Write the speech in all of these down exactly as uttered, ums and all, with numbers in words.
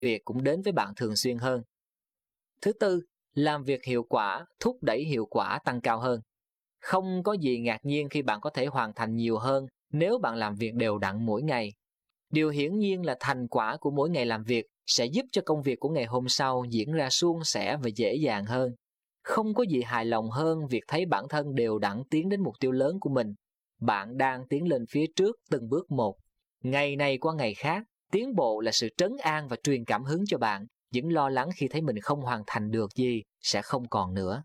việc cũng đến với bạn thường xuyên hơn. Thứ tư, làm việc hiệu quả thúc đẩy hiệu quả tăng cao hơn. Không có gì ngạc nhiên khi bạn có thể hoàn thành nhiều hơn nếu bạn làm việc đều đặn mỗi ngày. Điều hiển nhiên là thành quả của mỗi ngày làm việc sẽ giúp cho công việc của ngày hôm sau diễn ra suôn sẻ và dễ dàng hơn. Không có gì hài lòng hơn việc thấy bản thân đều đặn tiến đến mục tiêu lớn của mình. Bạn đang tiến lên phía trước từng bước một. Ngày này qua ngày khác, tiến bộ là sự trấn an và truyền cảm hứng cho bạn. Những lo lắng khi thấy mình không hoàn thành được gì sẽ không còn nữa.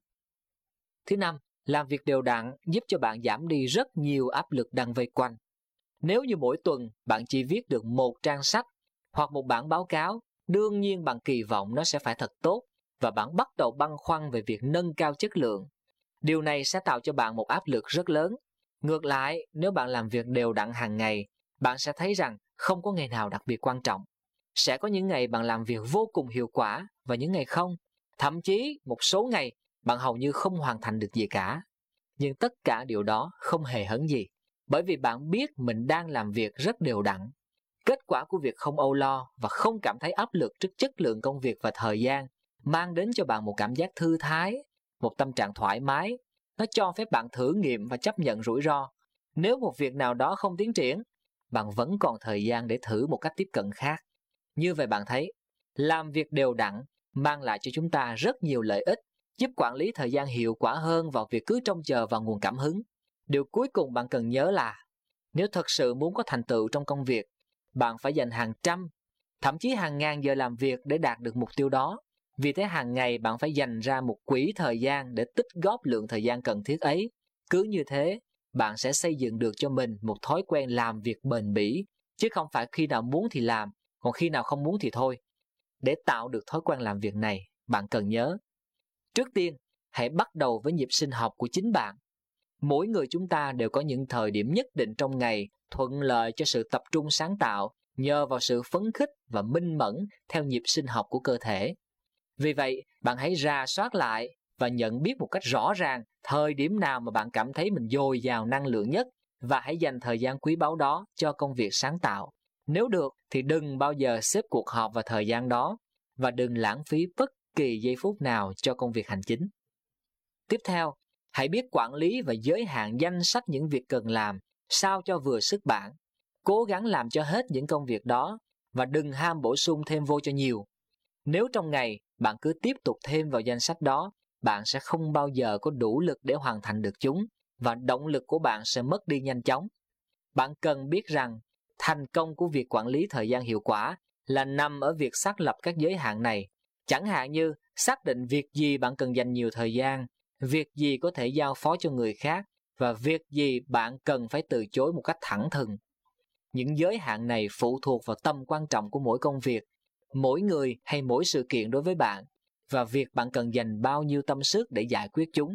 Thứ năm, làm việc đều đặn giúp cho bạn giảm đi rất nhiều áp lực đang vây quanh. Nếu như mỗi tuần bạn chỉ viết được một trang sách hoặc một bản báo cáo, đương nhiên bạn kỳ vọng nó sẽ phải thật tốt và bạn bắt đầu băn khoăn về việc nâng cao chất lượng. Điều này sẽ tạo cho bạn một áp lực rất lớn. Ngược lại, nếu bạn làm việc đều đặn hàng ngày, bạn sẽ thấy rằng không có ngày nào đặc biệt quan trọng. Sẽ có những ngày bạn làm việc vô cùng hiệu quả và những ngày không. Thậm chí một số ngày bạn hầu như không hoàn thành được gì cả. Nhưng tất cả điều đó không hề hấn gì, bởi vì bạn biết mình đang làm việc rất đều đặn. Kết quả của việc không âu lo và không cảm thấy áp lực trước chất lượng công việc và thời gian mang đến cho bạn một cảm giác thư thái, một tâm trạng thoải mái. Nó cho phép bạn thử nghiệm và chấp nhận rủi ro. Nếu một việc nào đó không tiến triển, bạn vẫn còn thời gian để thử một cách tiếp cận khác. Như vậy bạn thấy, làm việc đều đặn mang lại cho chúng ta rất nhiều lợi ích, giúp quản lý thời gian hiệu quả hơn vào việc cứ trông chờ vào nguồn cảm hứng. Điều cuối cùng bạn cần nhớ là, nếu thật sự muốn có thành tựu trong công việc, bạn phải dành hàng trăm, thậm chí hàng ngàn giờ làm việc để đạt được mục tiêu đó. Vì thế hàng ngày bạn phải dành ra một quỹ thời gian để tích góp lượng thời gian cần thiết ấy. Cứ như thế, bạn sẽ xây dựng được cho mình một thói quen làm việc bền bỉ, chứ không phải khi nào muốn thì làm, còn khi nào không muốn thì thôi. Để tạo được thói quen làm việc này, bạn cần nhớ. Trước tiên, hãy bắt đầu với nhịp sinh học của chính bạn. Mỗi người chúng ta đều có những thời điểm nhất định trong ngày thuận lợi cho sự tập trung sáng tạo nhờ vào sự phấn khích và minh mẫn theo nhịp sinh học của cơ thể. Vì vậy, bạn hãy rà soát lại và nhận biết một cách rõ ràng thời điểm nào mà bạn cảm thấy mình dồi dào năng lượng nhất và hãy dành thời gian quý báu đó cho công việc sáng tạo. Nếu được thì đừng bao giờ xếp cuộc họp vào thời gian đó và đừng lãng phí bất kỳ giây phút nào cho công việc hành chính. Tiếp theo, hãy biết quản lý và giới hạn danh sách những việc cần làm sao cho vừa sức bạn. Cố gắng làm cho hết những công việc đó và đừng ham bổ sung thêm vô cho nhiều. Nếu trong ngày bạn cứ tiếp tục thêm vào danh sách đó, bạn sẽ không bao giờ có đủ lực để hoàn thành được chúng và động lực của bạn sẽ mất đi nhanh chóng. Bạn cần biết rằng thành công của việc quản lý thời gian hiệu quả là nằm ở việc xác lập các giới hạn này. Chẳng hạn như xác định việc gì bạn cần dành nhiều thời gian, việc gì có thể giao phó cho người khác và việc gì bạn cần phải từ chối một cách thẳng thừng. Những giới hạn này phụ thuộc vào tầm quan trọng của mỗi công việc, mỗi người hay mỗi sự kiện đối với bạn và việc bạn cần dành bao nhiêu tâm sức để giải quyết chúng.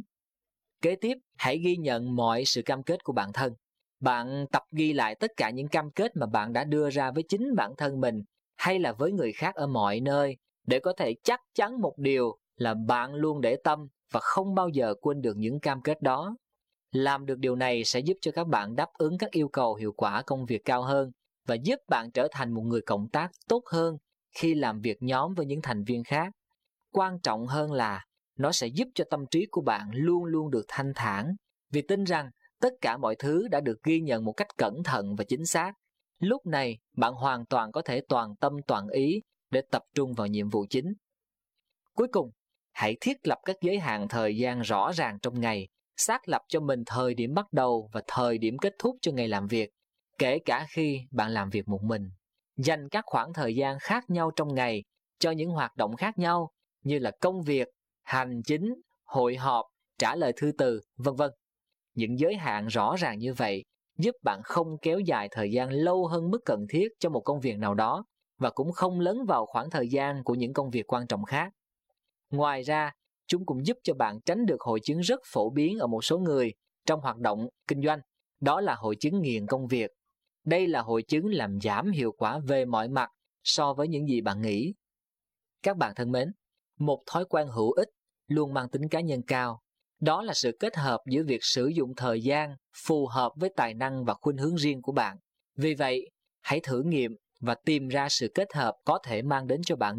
Kế tiếp, hãy ghi nhận mọi sự cam kết của bản thân. Bạn tập ghi lại tất cả những cam kết mà bạn đã đưa ra với chính bản thân mình hay là với người khác ở mọi nơi để có thể chắc chắn một điều là bạn luôn để tâm và không bao giờ quên được những cam kết đó. Làm được điều này sẽ giúp cho các bạn đáp ứng các yêu cầu hiệu quả công việc cao hơn và giúp bạn trở thành một người cộng tác tốt hơn khi làm việc nhóm với những thành viên khác. Quan trọng hơn là nó sẽ giúp cho tâm trí của bạn luôn luôn được thanh thản vì tin rằng tất cả mọi thứ đã được ghi nhận một cách cẩn thận và chính xác. Lúc này, bạn hoàn toàn có thể toàn tâm toàn ý để tập trung vào nhiệm vụ chính. Cuối cùng, hãy thiết lập các giới hạn thời gian rõ ràng trong ngày, xác lập cho mình thời điểm bắt đầu và thời điểm kết thúc cho ngày làm việc, kể cả khi bạn làm việc một mình. Dành các khoảng thời gian khác nhau trong ngày cho những hoạt động khác nhau như là công việc, hành chính, hội họp, trả lời thư từ, vân vân. Những giới hạn rõ ràng như vậy giúp bạn không kéo dài thời gian lâu hơn mức cần thiết cho một công việc nào đó và cũng không lấn vào khoảng thời gian của những công việc quan trọng khác. Ngoài ra, chúng cũng giúp cho bạn tránh được hội chứng rất phổ biến ở một số người trong hoạt động kinh doanh, đó là hội chứng nghiện công việc. Đây là hội chứng làm giảm hiệu quả về mọi mặt so với những gì bạn nghĩ. Các bạn thân mến, một thói quen hữu ích luôn mang tính cá nhân cao. Đó là sự kết hợp giữa việc sử dụng thời gian phù hợp với tài năng và khuynh hướng riêng của bạn. Vì vậy, hãy thử nghiệm và tìm ra sự kết hợp có thể mang đến cho bạn